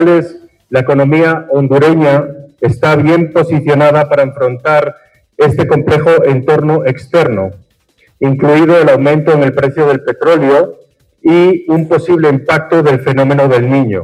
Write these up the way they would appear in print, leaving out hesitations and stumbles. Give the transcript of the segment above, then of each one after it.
la economía hondureña está bien posicionada para afrontar este complejo entorno externo, incluido el aumento en el precio del petróleo y un posible impacto del fenómeno del Niño.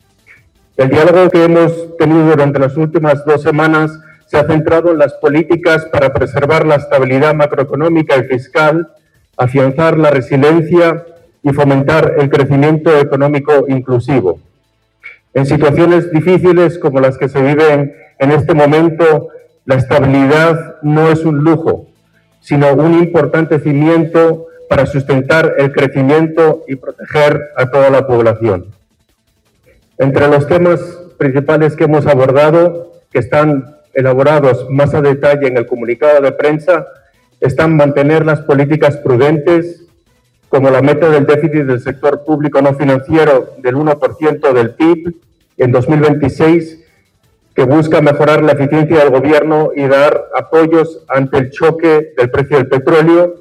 El diálogo que hemos tenido durante las últimas 2 semanas se ha centrado en las políticas para preservar la estabilidad macroeconómica y fiscal, afianzar la resiliencia y fomentar el crecimiento económico inclusivo. En situaciones difíciles como las que se viven en este momento, la estabilidad no es un lujo, sino un importante cimiento para sustentar el crecimiento y proteger a toda la población. Entre los temas principales que hemos abordado, que están elaborados más a detalle en el comunicado de prensa, están mantener las políticas prudentes, como la meta del déficit del sector público no financiero del 1% del PIB en 2026, que busca mejorar la eficiencia del gobierno y dar apoyos ante el choque del precio del petróleo,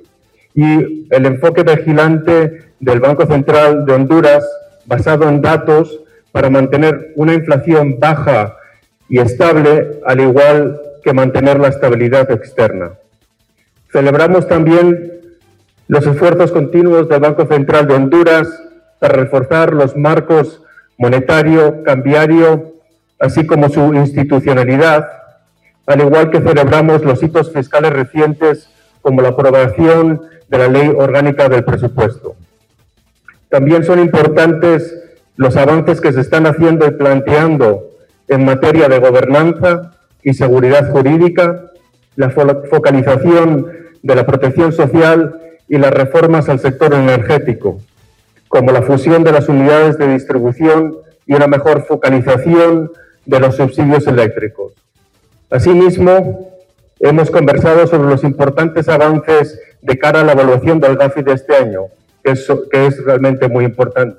y el enfoque vigilante del Banco Central de Honduras, basado en datos, para mantener una inflación baja y estable, al igual que mantener la estabilidad externa. Celebramos también los esfuerzos continuos del Banco Central de Honduras para reforzar los marcos monetario, cambiario, así como su institucionalidad, al igual que celebramos los hitos fiscales recientes como la aprobación de la Ley Orgánica del Presupuesto. También son importantes los avances que se están haciendo y planteando en materia de gobernanza y seguridad jurídica, la focalización de la protección social y las reformas al sector energético, como la fusión de las unidades de distribución y una mejor focalización de los subsidios eléctricos. Asimismo, hemos conversado sobre los importantes avances de cara a la evaluación del GAFI de este año, que es realmente muy importante.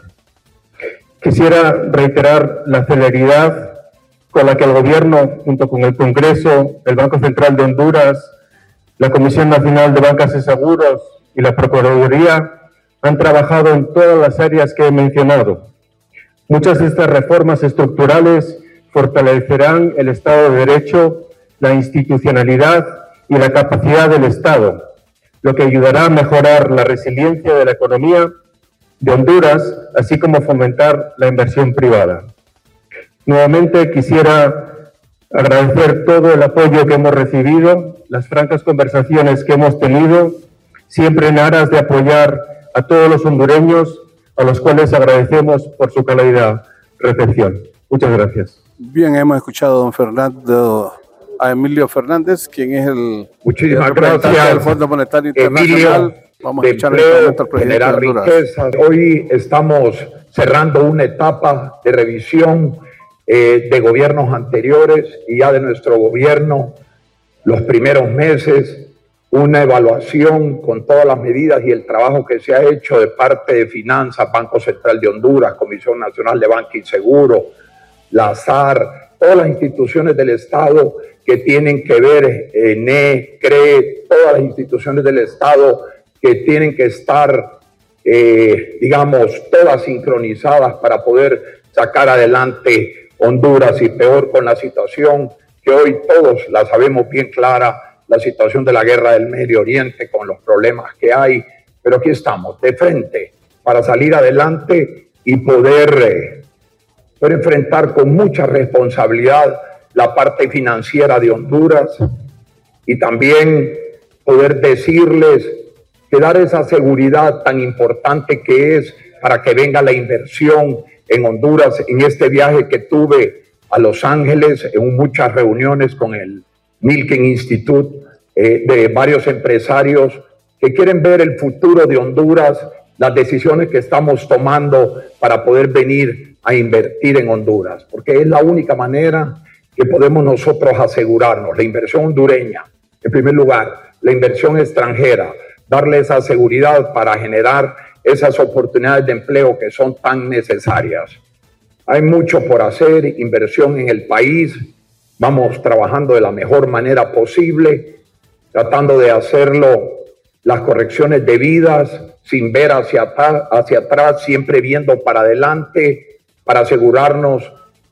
Quisiera reiterar la celeridad con la que el Gobierno, junto con el Congreso, el Banco Central de Honduras, la Comisión Nacional de Bancas y Seguros y la Procuraduría han trabajado en todas las áreas que he mencionado. Muchas de estas reformas estructurales fortalecerán el Estado de Derecho, la institucionalidad y la capacidad del Estado, lo que ayudará a mejorar la resiliencia de la economía de Honduras, así como fomentar la inversión privada. Nuevamente quisiera agradecer todo el apoyo que hemos recibido, las francas conversaciones que hemos tenido, siempre en aras de apoyar a todos los hondureños, a los cuales agradecemos por su cálida recepción. Muchas gracias. Bien, hemos escuchado a Emilio Fernández, quien es el representante del Fondo Monetario Internacional. Vamos a escuchar el presidente de Honduras. Hoy estamos cerrando una etapa de revisión de gobiernos anteriores y ya de nuestro gobierno, los primeros meses, una evaluación con todas las medidas y el trabajo que se ha hecho de parte de Finanzas, Banco Central de Honduras, Comisión Nacional de Banca y Seguro, la SAR, todas las instituciones del Estado que tienen que ver, ENE, CRE, todas las instituciones del Estado que tienen que estar, todas sincronizadas para poder sacar adelante Honduras, y peor con la situación que hoy todos la sabemos bien clara, la situación de la guerra del Medio Oriente con los problemas que hay, pero aquí estamos de frente para salir adelante y poder enfrentar con mucha responsabilidad la parte financiera de Honduras y también poder decirles que dar esa seguridad tan importante que es para que venga la inversión en Honduras. En este viaje que tuve a Los Ángeles, en muchas reuniones con el Milken Institute, de varios empresarios que quieren ver el futuro de Honduras, las decisiones que estamos tomando para poder venir a invertir en Honduras, porque es la única manera que podemos nosotros asegurarnos, la inversión hondureña, en primer lugar, la inversión extranjera, darle esa seguridad para generar esas oportunidades de empleo que son tan necesarias. Hay mucho por hacer, inversión en el país, vamos trabajando de la mejor manera posible, tratando de hacerlo, las correcciones debidas, sin ver hacia atrás, siempre viendo para adelante, para asegurarnos